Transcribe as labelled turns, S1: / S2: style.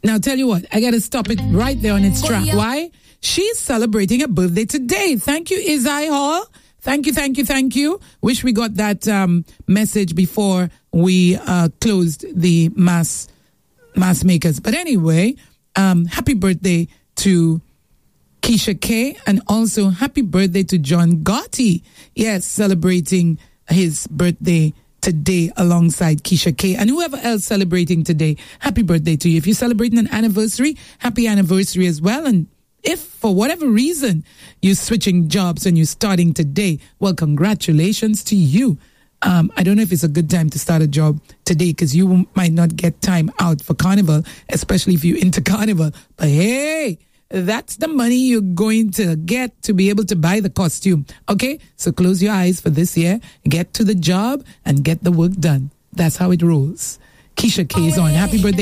S1: Now, tell you what, I got to stop it right there on its track. Why? She's celebrating a birthday today. Thank you, Izai Hall. Thank you. Wish we got that message before we closed the mass makers. But anyway, happy birthday to Keisha K, and also happy birthday to John Gotti. Yes, celebrating his birthday today alongside Keisha K, and whoever else celebrating today, happy birthday to you. If you're celebrating an anniversary, happy anniversary as well. And if for whatever reason you're switching jobs and you're starting today, well, congratulations to you. I don't know if it's a good time to start a job today because you might not get time out for Carnival, especially if you're into Carnival. But hey, that's the money you're going to get to be able to buy the costume. Okay? So close your eyes for this year, get to the job, and get the work done. That's how it rolls. Keisha K is on. Happy birthday.